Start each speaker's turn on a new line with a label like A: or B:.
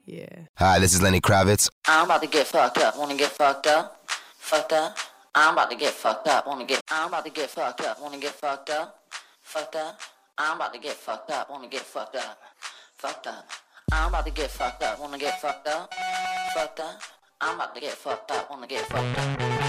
A: Yeah.
B: Hi, this is Lenny Kravitz.
C: I'm about to get fucked up, wanna get fucked up, fucked up. I'm about to get fucked up, I'm about to get fucked up, wanna get fucked up, fucked up. I'm about to get fucked up, wanna get fucked up, fucked up. I'm about to get fucked up, wanna get fucked up, fucked up. I'm about to get fucked up, wanna get fucked up.